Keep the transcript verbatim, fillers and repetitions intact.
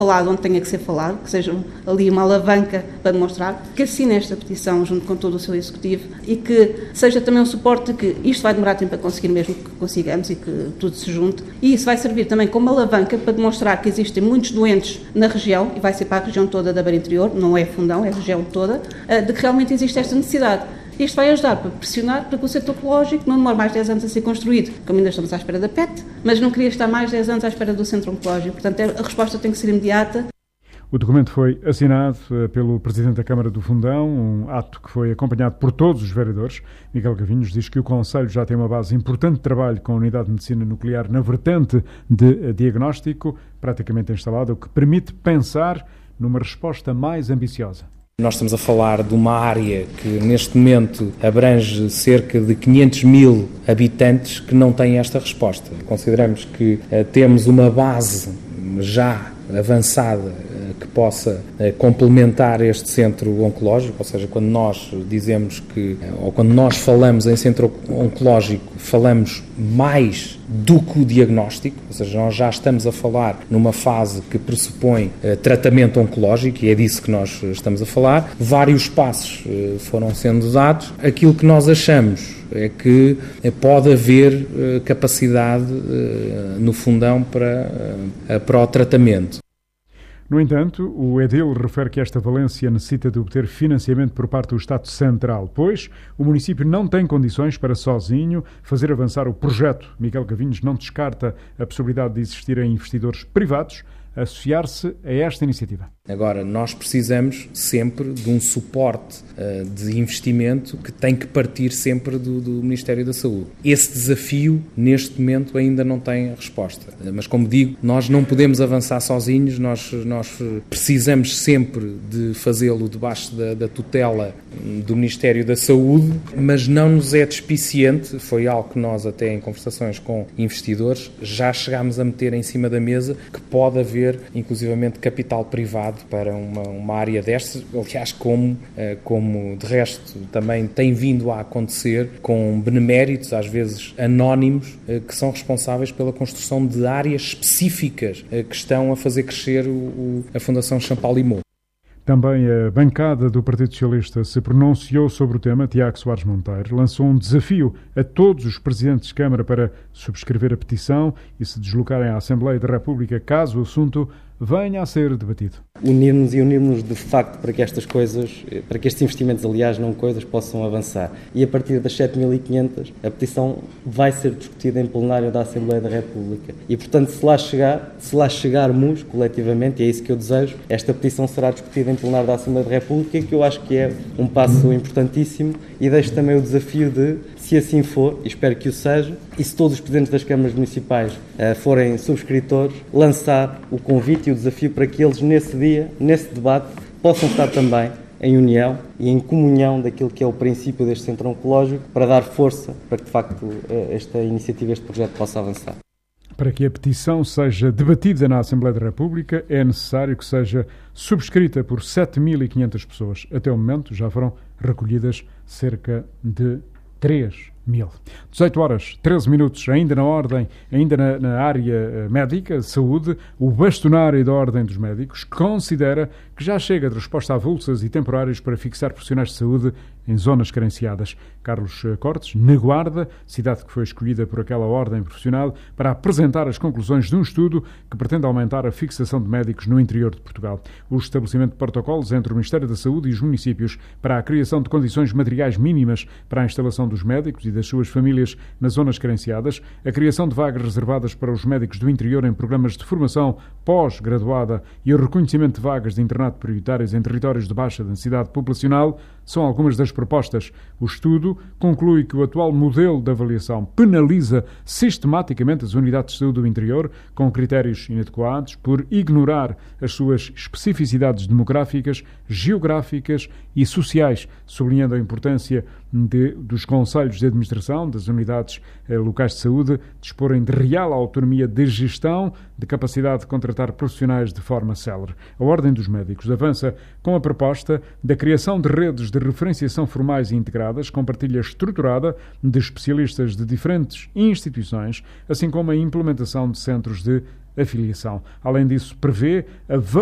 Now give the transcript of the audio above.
falado onde tenha que ser falado, que seja ali uma alavanca para demonstrar, que assine esta petição junto com todo o seu executivo e que seja também um suporte de que isto vai demorar tempo a conseguir, mesmo que consigamos e que tudo se junte. E isso vai servir também como alavanca para demonstrar que existem muitos doentes na região, e vai ser para a região toda da Beira Interior, não é Fundão, é a região toda, de que realmente existe esta necessidade. Isto vai ajudar para pressionar para que o setor oncológico não demore mais dez anos a ser construído, como ainda estamos à espera da P E T, mas não queria estar mais dez anos à espera do centro oncológico. Portanto, a resposta tem que ser imediata. O documento foi assinado pelo Presidente da Câmara do Fundão, um ato que foi acompanhado por todos os vereadores. Miguel Gavinhos diz que o Conselho já tem uma base importante de trabalho com a Unidade de Medicina Nuclear na vertente de diagnóstico, praticamente instalada, o que permite pensar numa resposta mais ambiciosa. Nós estamos a falar de uma área que neste momento abrange cerca de quinhentos mil habitantes que não têm esta resposta. Consideramos que uh, temos uma base já avançada uh, que possa uh, complementar este centro oncológico, ou seja, quando nós dizemos que, uh, ou quando nós falamos em centro oncológico, falamos mais do que o diagnóstico, ou seja, nós já estamos a falar numa fase que pressupõe uh, tratamento oncológico, e é disso que nós estamos a falar. Vários passos uh, foram sendo dados. Aquilo que nós achamos é que uh, pode haver uh, capacidade uh, no Fundão para, uh, para o tratamento. No entanto, o edil refere que esta valência necessita de obter financiamento por parte do Estado Central, pois o município não tem condições para sozinho fazer avançar o projeto. Miguel Gavinhos não descarta a possibilidade de existirem investidores privados a associar-se a esta iniciativa. Agora, nós precisamos sempre de um suporte uh, de investimento que tem que partir sempre do, do Ministério da Saúde. Esse desafio, neste momento, ainda não tem resposta. Mas, como digo, nós não podemos avançar sozinhos, nós, nós precisamos sempre de fazê-lo debaixo da, da tutela do Ministério da Saúde, mas não nos é despiciente, foi algo que nós até em conversações com investidores já chegámos a meter em cima da mesa, que pode haver, inclusivamente, capital privado para uma, uma área destas, aliás, como, como de resto também tem vindo a acontecer com beneméritos, às vezes anónimos, que são responsáveis pela construção de áreas específicas que estão a fazer crescer o, o, a Fundação Champalimau. Também a bancada do Partido Socialista se pronunciou sobre o tema. Tiago Soares Monteiro lançou um desafio a todos os presidentes de Câmara para subscrever a petição e se deslocarem à Assembleia da República caso o assunto venha a ser debatido. Unirmos e unirmos de facto para que estas coisas, para que estes investimentos, aliás, não coisas, possam avançar. E a partir das sete mil e quinhentas, a petição vai ser discutida em plenário da Assembleia da República. E, portanto, se lá chegar, se lá chegarmos coletivamente, e é isso que eu desejo, esta petição será discutida em plenário da Assembleia da República, que eu acho que é um passo importantíssimo, e deixo também o desafio de, se assim for, e espero que o seja, e se todos os presidentes das câmaras municipais uh, forem subscritores, lançar o convite e o desafio para que eles, nesse dia, nesse debate, possam estar também em união e em comunhão daquilo que é o princípio deste centro oncológico, para dar força para que, de facto, esta iniciativa, este projeto possa avançar. Para que a petição seja debatida na Assembleia da República, é necessário que seja subscrita por sete mil e quinhentas pessoas. Até o momento já foram recolhidas cerca de três mil. dezoito horas, treze minutos, ainda na ordem, ainda na, na área médica, saúde, o bastonário da Ordem dos Médicos considera que já chega de resposta avulsas e temporárias para fixar profissionais de saúde em zonas carenciadas. Carlos Cortes, na Guarda, cidade que foi escolhida por aquela ordem profissional, para apresentar as conclusões de um estudo que pretende aumentar a fixação de médicos no interior de Portugal. O estabelecimento de protocolos entre o Ministério da Saúde e os municípios para a criação de condições materiais mínimas para a instalação dos médicos e das suas famílias nas zonas carenciadas, a criação de vagas reservadas para os médicos do interior em programas de formação pós-graduada e o reconhecimento de vagas de internato prioritárias em territórios de baixa densidade populacional são algumas das propostas. O estudo conclui que o atual modelo de avaliação penaliza sistematicamente as unidades de saúde do interior com critérios inadequados por ignorar as suas especificidades demográficas, geográficas e sociais, sublinhando a importância de, dos conselhos de administração das unidades eh, locais de saúde disporem de real autonomia de gestão, de capacidade de contratar profissionais de forma célere. A Ordem dos Médicos avança com a proposta da criação de redes de referenciação formais e integradas, com partilha estruturada de especialistas de diferentes instituições, assim como a implementação de centros de afiliação. Além disso, prevê a